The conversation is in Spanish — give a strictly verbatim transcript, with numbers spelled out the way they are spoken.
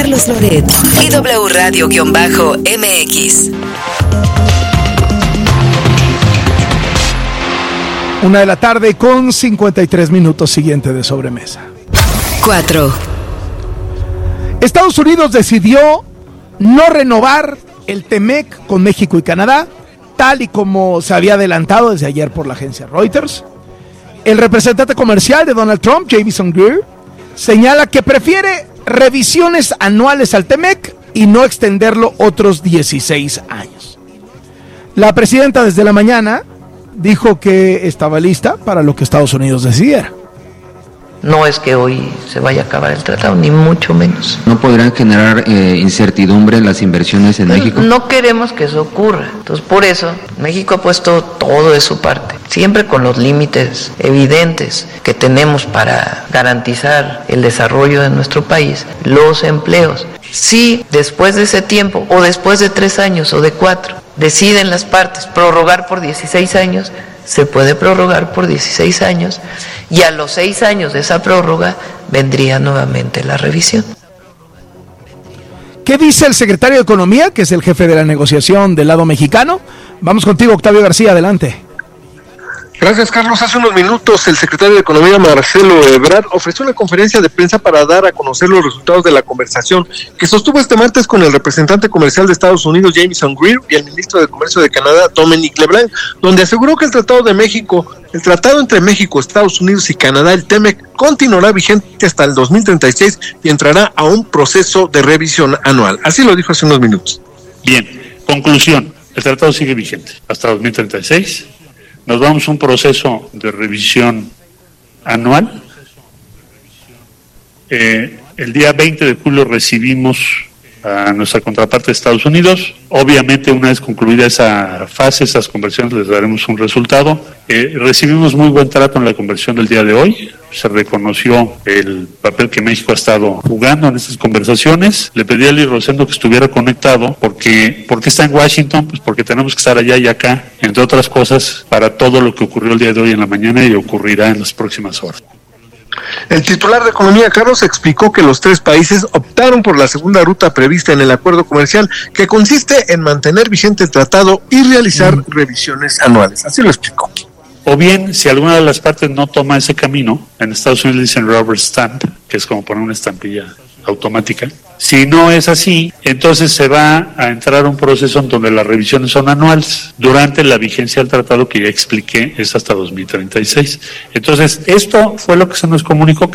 Carlos Loret y W Radio-M X. Una de la tarde con cincuenta y tres minutos, siguiente de sobremesa. cuatro. Estados Unidos decidió no renovar el TEMEC con México y Canadá, tal y como se había adelantado desde ayer por la agencia Reuters. El representante comercial de Donald Trump, Jamieson Greer, señala que prefiere revisiones anuales al TEMEC y no extenderlo otros dieciséis años. La presidenta desde la mañana dijo que estaba lista para lo que Estados Unidos decidiera. No es que hoy se vaya a acabar el tratado, ni mucho menos. ¿No podrán generar eh, incertidumbre en las inversiones en Pero México? No queremos que eso ocurra. Entonces, por eso, México ha puesto todo de su parte, siempre con los límites evidentes que tenemos para garantizar el desarrollo de nuestro país, los empleos. Si después de ese tiempo, o después de tres años, o de cuatro, deciden las partes prorrogar por dieciséis años, se puede prorrogar por dieciséis años y a los seis años de esa prórroga vendría nuevamente la revisión. ¿Qué dice el secretario de Economía, que es el jefe de la negociación del lado mexicano? Vamos contigo, Octavio García, adelante. Gracias, Carlos. Hace unos minutos el secretario de Economía, Marcelo Ebrard, ofreció una conferencia de prensa para dar a conocer los resultados de la conversación que sostuvo este martes con el representante comercial de Estados Unidos, Jamieson Greer, y el ministro de Comercio de Canadá, Dominic LeBlanc, donde aseguró que el Tratado de México, el tratado entre México, Estados Unidos y Canadá, el TEMEC, continuará vigente hasta el dos mil treinta y seis y entrará a un proceso de revisión anual. Así lo dijo hace unos minutos. Bien, conclusión, el tratado sigue vigente hasta dos mil treinta y seis. Nos vamos a un proceso de revisión anual. Eh, el día veinte de julio recibimos a nuestra contraparte de Estados Unidos. Obviamente, una vez concluida esa fase, esas conversiones, les daremos un resultado. Eh, recibimos muy buen trato en la conversión del día de hoy. Se reconoció el papel que México ha estado jugando en estas conversaciones. Le pedí a Luis Rosendo que estuviera conectado porque, porque está en Washington, pues porque tenemos que estar allá y acá, entre otras cosas, para todo lo que ocurrió el día de hoy en la mañana y ocurrirá en las próximas horas. El titular de Economía, Carlos, explicó que los tres países optaron por la segunda ruta prevista en el acuerdo comercial, que consiste en mantener vigente el tratado y realizar mm. revisiones anuales. Así lo explicó. O bien, si alguna de las partes no toma ese camino, en Estados Unidos dicen rubber stamp, que es como poner una estampilla automática. Si no es así, entonces se va a entrar a un proceso en donde las revisiones son anuales durante la vigencia del tratado, que ya expliqué, es hasta dos mil treinta y seis. Entonces, esto fue lo que se nos comunicó.